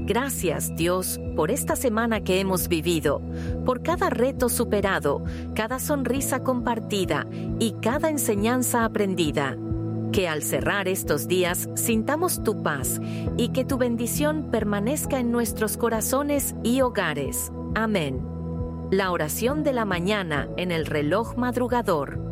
Gracias, Dios, por esta semana que hemos vivido, por cada reto superado, cada sonrisa compartida y cada enseñanza aprendida. Que al cerrar estos días sintamos tu paz y que tu bendición permanezca en nuestros corazones y hogares. Amén. La oración de la mañana en el reloj madrugador.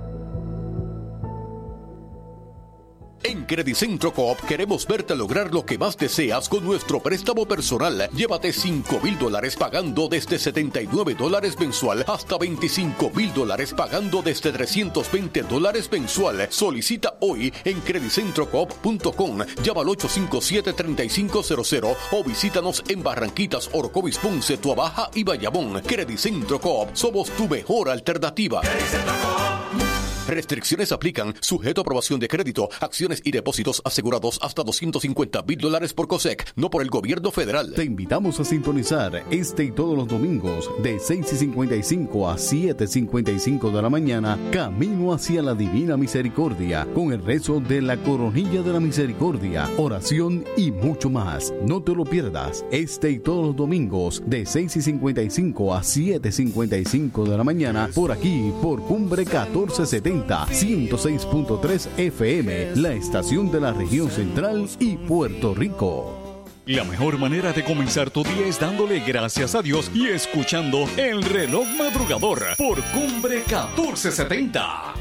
En Credicentro Coop queremos verte lograr lo que más deseas con nuestro préstamo personal. Llévate $5,000 pagando desde $79 mensual hasta $25,000 pagando desde $320 mensual. Solicita hoy en credicentrocoop.com. Llama al 857-3500 o visítanos en Barranquitas, Orocovis, Ponce, Tuabaja y Bayamón. Credicentro Coop, somos tu mejor alternativa. Restricciones aplican, sujeto a aprobación de crédito, acciones y depósitos asegurados hasta $250,000 por COSEC, no por el gobierno federal. Te invitamos a sintonizar este y todos los domingos de 6:55 a 7:55 de la mañana, Camino hacia la Divina Misericordia, con el rezo de la Coronilla de la Misericordia, oración y mucho más. No te lo pierdas, este y todos los domingos de 6:55 a 7:55 de la mañana, por aquí, por Cumbre 1470. 106.3 FM, la estación de la región central y Puerto Rico. La mejor manera de comenzar tu día es dándole gracias a Dios y escuchando El Reloj Madrugador por Cumbre 1470.